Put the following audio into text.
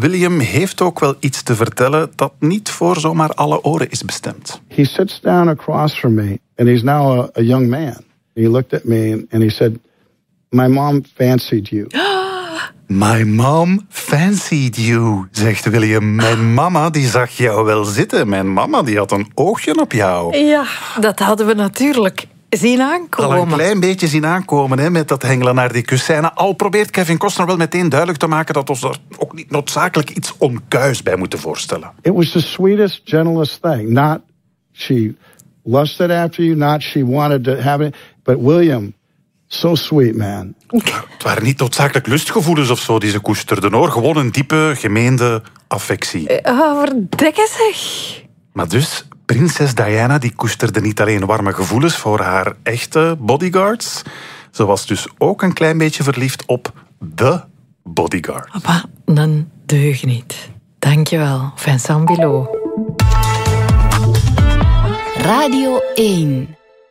William heeft ook wel iets te vertellen dat niet voor zomaar alle oren is bestemd. He sits down across from me, and he's now a young man. He looked at me and he said, "My mom fancied you." My mom fancied you, zegt William. Mijn mama die zag jou wel zitten. Mijn mama die had een oogje op jou. Ja, dat hadden we natuurlijk zien aankomen. Al een klein beetje zien aankomen, hè, met dat hengelen naar die kussijnen. Al probeert Kevin Costner wel meteen duidelijk te maken dat we er ook niet noodzakelijk iets onkuis bij moeten voorstellen. It was the sweetest, gentlest thing. Not she lusted after you, not she wanted to have it. But William, so sweet, man. Het waren niet noodzakelijk lustgevoelens of zo die ze koesterden, hoor. Gewoon een diepe, gemeende affectie. Verdekken zeg. Maar dus, prinses Diana die koesterde niet alleen warme gevoelens voor haar echte bodyguards. Ze was dus ook een klein beetje verliefd op de bodyguard. Maar een deugniet. Dankjewel, Vincent Bilot. Radio 1